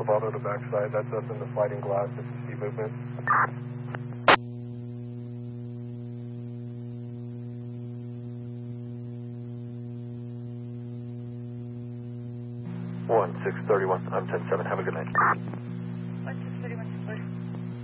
Bravo to backside. That's us in the sliding glass if you see movement. 1631, I'm 10-7, have a good night. 1631.